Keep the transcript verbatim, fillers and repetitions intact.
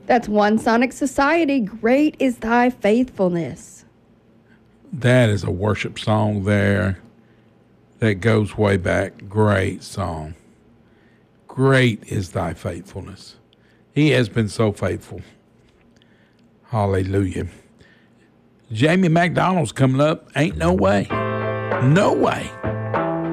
That's One Sonic Society. Great is thy faithfulness. That is a worship song there that goes way back. Great song. Great is thy faithfulness. He has been so faithful. Hallelujah. Jamie McDonald's coming up. Ain't no way. No way.